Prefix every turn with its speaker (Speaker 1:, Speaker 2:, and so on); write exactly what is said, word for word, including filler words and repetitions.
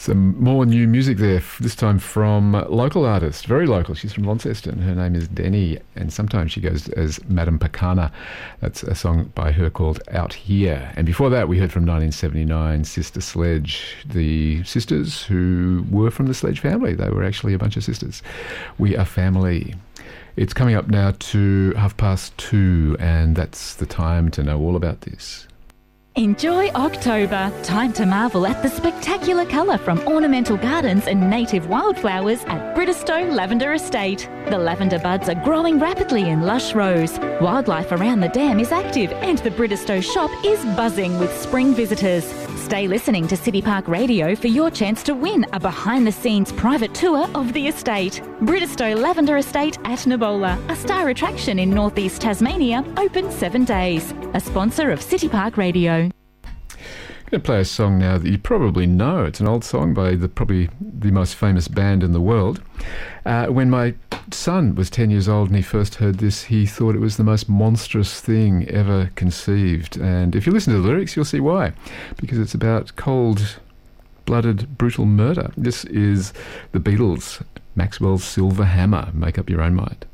Speaker 1: Some more new music there, this time from a local artist, very local. She's from Launceston. Her name is Denny, and sometimes she goes as Madame Pacana. That's a song by her called Out Here. And before that, we heard from nineteen seventy-nine, Sister Sledge, the sisters who were from the Sledge family. They were actually a bunch of sisters. We are family. It's coming up now to half past two, and that's the time to know all about this.
Speaker 2: Enjoy October. Time to marvel at the spectacular colour from ornamental gardens and native wildflowers at Bridestow Lavender Estate. The lavender buds are growing rapidly in lush rows. Wildlife around the dam is active and the Bridestow shop is buzzing with spring visitors. Stay listening to City Park Radio for your chance to win a behind-the-scenes private tour of the estate. Bridestow Lavender Estate at Nabola, a star attraction in northeast Tasmania, open seven days. A sponsor of City Park Radio.
Speaker 1: I'm going to play a song now that you probably know. It's an old song by the probably the most famous band in the world. Uh, when my son was ten years old and he first heard this, he thought it was the most monstrous thing ever conceived. And if you listen to the lyrics, you'll see why. Because it's about cold-blooded, brutal murder. This is the Beatles, Maxwell's Silver Hammer. Make up your own mind.